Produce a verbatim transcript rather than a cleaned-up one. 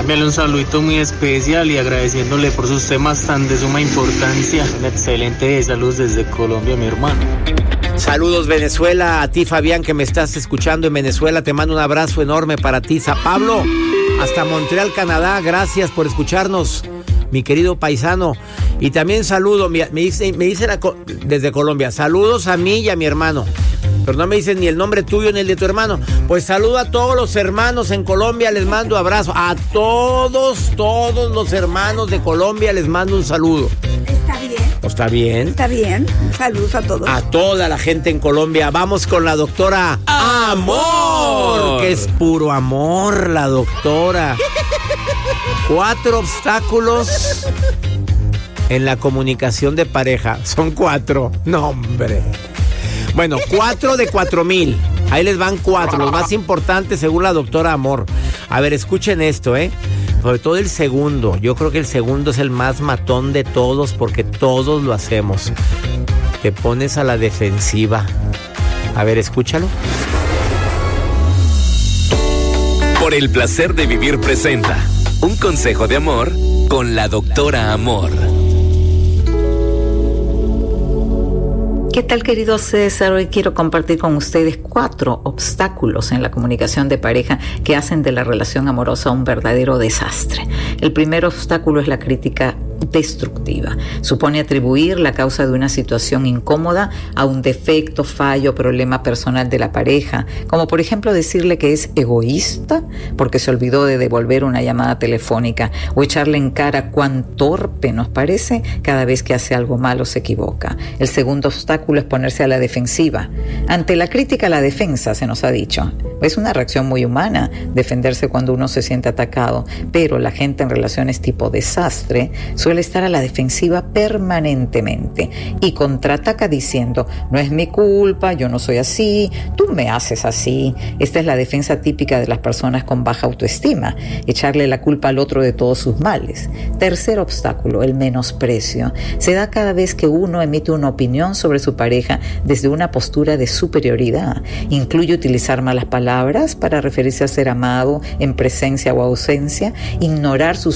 enviarle un saludito muy especial y agradeciéndole por sus temas tan de suma importancia. Un excelente salud desde Colombia, mi hermano. Saludos Venezuela, a ti Fabián que me estás escuchando en Venezuela, te mando un abrazo enorme para ti. San Pablo, hasta Montreal, Canadá, gracias por escucharnos, mi querido paisano. Y también saludo, me dice, me dice la, desde Colombia, saludos a mí y a mi hermano. Pero no me dicen ni el nombre tuyo ni el de tu hermano. Pues saludo a todos los hermanos en Colombia, les mando abrazo. A todos, todos los hermanos de Colombia les mando un saludo. Está bien. ¿Está bien? Está bien. Saludos a todos. A toda la gente en Colombia. Vamos con la doctora Amor, que es puro amor la doctora. Cuatro obstáculos en la comunicación de pareja. Son cuatro. No, hombre. Bueno, cuatro de cuatro mil. Ahí les van cuatro, los más importantes según la doctora Amor. A ver, escuchen esto, ¿eh? Sobre todo el segundo. Yo creo que el segundo es el más matón de todos porque todos lo hacemos. Te pones a la defensiva. A ver, escúchalo. Por el placer de vivir presenta un consejo de amor con la doctora Amor. ¿Qué tal, querido César? Hoy quiero compartir con ustedes cuatro obstáculos en la comunicación de pareja que hacen de la relación amorosa un verdadero desastre. El primer obstáculo es la crítica destructiva. Supone atribuir la causa de una situación incómoda a un defecto, fallo, problema personal de la pareja, como por ejemplo decirle que es egoísta porque se olvidó de devolver una llamada telefónica o echarle en cara cuán torpe nos parece cada vez que hace algo malo o se equivoca. El segundo obstáculo es ponerse a la defensiva. Ante la crítica, la defensa, se nos ha dicho. Es una reacción muy humana defenderse cuando uno se siente atacado, pero la gente en relaciones tipo desastre suele estar a la defensiva permanentemente y contraataca diciendo: no es mi culpa, yo no soy así, tú me haces así. Esta es la defensa típica de las personas con baja autoestima, echarle la culpa al otro de todos sus males. Tercer obstáculo, el menosprecio. Se da cada vez que uno emite una opinión sobre su pareja desde una postura de superioridad. Incluye utilizar malas palabras para referirse a ser amado en presencia o ausencia, ignorar sus